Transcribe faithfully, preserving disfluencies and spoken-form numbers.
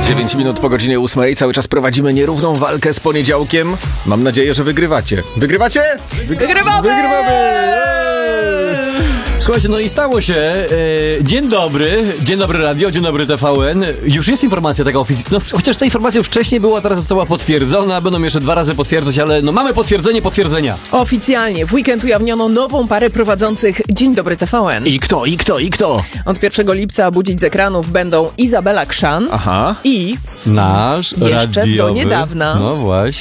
dziewięć minut po godzinie ósmej. Cały czas prowadzimy nierówną walkę z poniedziałkiem. Mam nadzieję, że wygrywacie. Wygrywacie? Wygrywamy! Wygrywamy! Słuchajcie, no i stało się. E, dzień dobry, dzień dobry radio, dzień dobry T V N. Już jest informacja taka oficjalna, no, chociaż ta informacja już wcześniej była, teraz została potwierdzona, będą jeszcze dwa razy potwierdzać, ale no mamy potwierdzenie potwierdzenia. Oficjalnie w weekend ujawniono nową parę prowadzących Dzień Dobry T V N. I kto, i kto, i kto? Od pierwszego lipca budzić z ekranów będą Izabela Krzan Aha. i Nasz Jeszcze do radiowy. niedawna. No właśnie.